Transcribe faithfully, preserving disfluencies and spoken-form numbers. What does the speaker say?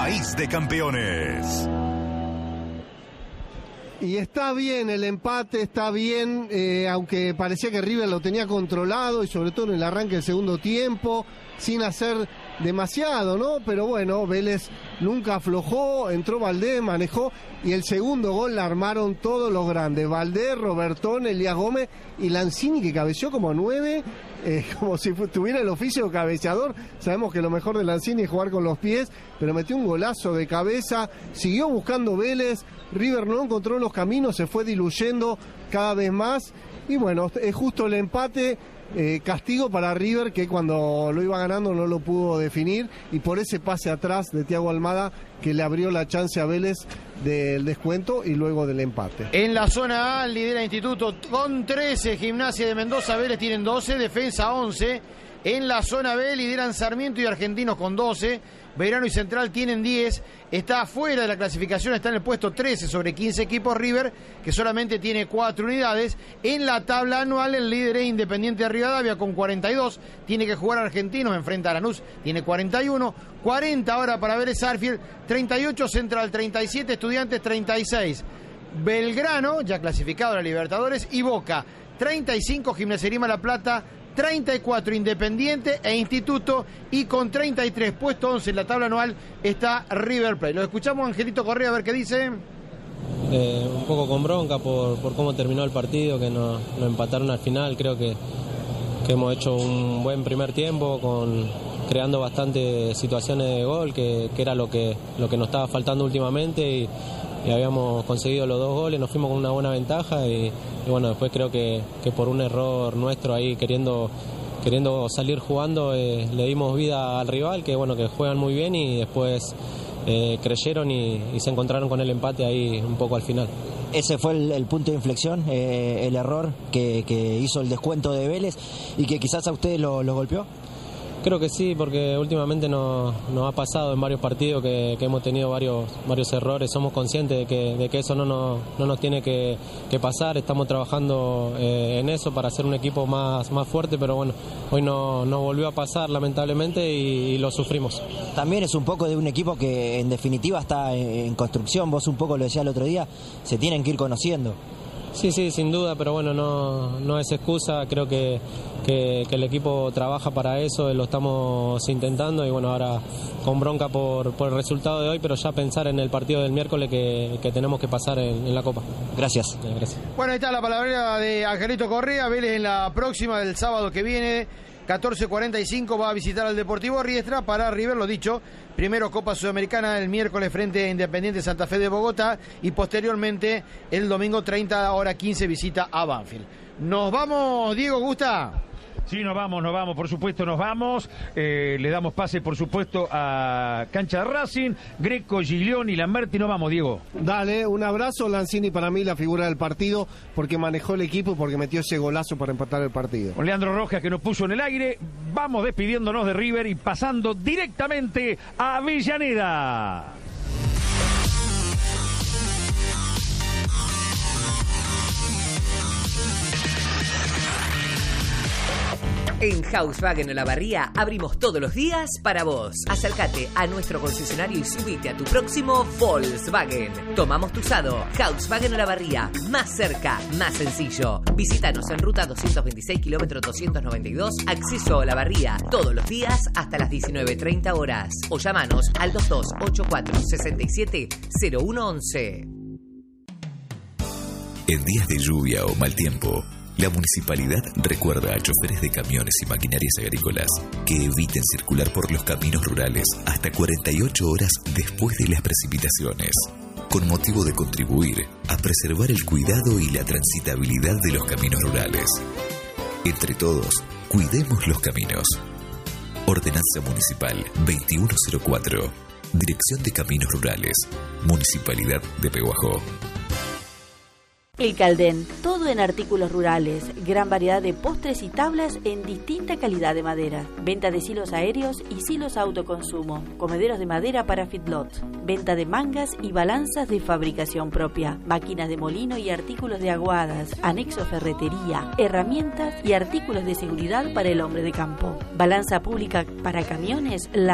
País de Campeones. Y está bien el empate, está bien, eh, aunque parecía que River lo tenía controlado y sobre todo en el arranque del segundo tiempo, sin hacer demasiado, ¿no? Pero bueno, Vélez nunca aflojó, entró Valdés, manejó, y el segundo gol la armaron todos los grandes, Valdés, Robertón, Elías Gómez y Lanzini, que cabeció como nueve, eh, como si tuviera el oficio de cabeceador. Sabemos que lo mejor de Lanzini es jugar con los pies, pero metió un golazo de cabeza, siguió buscando Vélez, River no encontró los caminos, se fue diluyendo cada vez más, y bueno, es justo el empate. Eh, castigo para River, que cuando lo iba ganando no lo pudo definir, y por ese pase atrás de Thiago Almada que le abrió la chance a Vélez del descuento y luego del empate. En la zona A lidera Instituto con trece, Gimnasia de Mendoza, Vélez tienen doce, Defensa once. En la zona B lideran Sarmiento y Argentinos con doce, Belgrano y Central tienen diez, está afuera de la clasificación, está en el puesto trece sobre quince equipos River, que solamente tiene cuatro unidades. En la tabla anual el líder es Independiente de Rivadavia con cuarenta y dos, tiene que jugar Argentinos, enfrenta a Lanús, tiene cuarenta y uno, cuarenta ahora para Vélez Sarsfield, treinta y ocho Central, treinta y siete Estudiantes, treinta y seis Belgrano, ya clasificado a la Libertadores, y Boca, treinta y cinco Gimnasia y Grima La Plata, treinta y cuatro Independiente e Instituto, y con treinta y tres, puesto once en la tabla anual, está River Plate. Lo escuchamos a Angelito Correa a ver qué dice. Eh, un poco con bronca por, por cómo terminó el partido, que nos, nos empataron al final. Creo que, que hemos hecho un buen primer tiempo, con creando bastantes situaciones de gol, que, que era lo que, lo que nos estaba faltando últimamente, y, y habíamos conseguido los dos goles, nos fuimos con una buena ventaja, y, y bueno, después creo que, que por un error nuestro ahí queriendo, queriendo salir jugando, eh, le dimos vida al rival, que bueno, que juegan muy bien, y después eh, creyeron y, y se encontraron con el empate ahí un poco al final. Ese fue el, el punto de inflexión, eh, el error que, que hizo el descuento de Vélez y que quizás a ustedes lo, lo golpeó. Creo que sí, porque últimamente nos, nos ha pasado en varios partidos que, que hemos tenido varios, varios errores. Somos conscientes de que, de que eso no nos, no nos tiene que, que pasar. Estamos trabajando eh, en eso para ser un equipo más, más fuerte, pero bueno, hoy no, nos volvió a pasar lamentablemente y, y lo sufrimos. También es un poco de un equipo que en definitiva está en, en construcción. Vos un poco lo decías el otro día, se tienen que ir conociendo. Sí, sí, sin duda, pero bueno, no, no es excusa. Creo que, que, que el equipo trabaja para eso, lo estamos intentando, y bueno, ahora con bronca por, por el resultado de hoy, pero ya pensar en el partido del miércoles que, que tenemos que pasar en, en la Copa. Gracias. Eh, gracias. Bueno, ahí está la palabra de Angelito Correa. Vélez en la próxima del sábado que viene, catorce cuarenta y cinco, va a visitar al Deportivo Riestra. Para River, lo dicho, primero Copa Sudamericana el miércoles frente a Independiente Santa Fe de Bogotá, y posteriormente el domingo treinta, hora quince, visita a Banfield. Nos vamos, Diego, ¿gusta? Sí, nos vamos, nos vamos, por supuesto nos vamos. Eh, le damos pase, por supuesto, a Cancha de Racing, Greco, Giglioni, Lamberti. Nos vamos, Diego. Dale, un abrazo. Lanzini para mí la figura del partido, porque manejó el equipo y porque metió ese golazo para empatar el partido. Con Leandro Rojas, que nos puso en el aire. Vamos despidiéndonos de River y pasando directamente a Avellaneda. En Volkswagen Olavarría abrimos todos los días para vos. Acércate a nuestro concesionario y subite a tu próximo Volkswagen. Tomamos tu usado. Volkswagen Olavarría, más cerca, más sencillo. Visítanos en ruta doscientos veintiséis, kilómetro doscientos noventa y dos, acceso a Olavarría, todos los días hasta las diecinueve treinta horas. O llamanos al dos dos ocho cuatro seis siete cero uno once. En días de lluvia o mal tiempo, la municipalidad recuerda a choferes de camiones y maquinarias agrícolas que eviten circular por los caminos rurales hasta cuarenta y ocho horas después de las precipitaciones, con motivo de contribuir a preservar el cuidado y la transitabilidad de los caminos rurales. Entre todos, cuidemos los caminos. Ordenanza Municipal veintiuno cero cuatro. Dirección de Caminos Rurales. Municipalidad de Pehuajó. El Caldén, todo en artículos rurales, gran variedad de postres y tablas en distinta calidad de madera, venta de silos aéreos y silos a autoconsumo, comederos de madera para feedlots, venta de mangas y balanzas de fabricación propia, máquinas de molino y artículos de aguadas, anexo ferretería, herramientas y artículos de seguridad para el hombre de campo, balanza pública para camiones, la